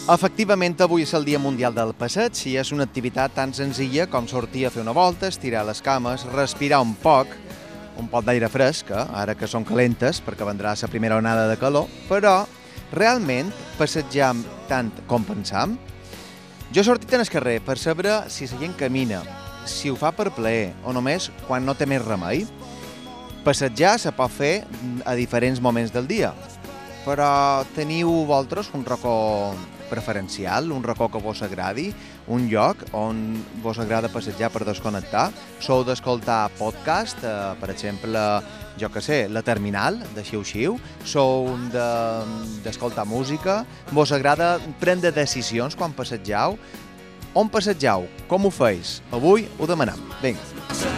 Efectivament, avui és el Dia Mundial del Passeig i és una activitat tan senzilla com sortir a fer una volta, estirar les cames, respirar un poc d'aire fresc, ara que són calentes, perquè vendrà la primera onada de calor, però realment passegem tant com pensam. Jo he sortit en el carrer per saber si la gent camina, si ho fa per plaer o només quan no té més remei. Passejar se pot fer a diferents moments del dia, però teniu vosaltres un racó preferencial, un racó que vos agradi, un lloc on vos agrada passejar per desconnectar? Sou d'escoltar podcast, per exemple, jo que sé, La Terminal, de Xiu-Xiu? Sou d'escoltar música? Vos agrada prendre decisions quan passegeu? On passegeu? Com ho feis? Avui ho demanem. Vinga.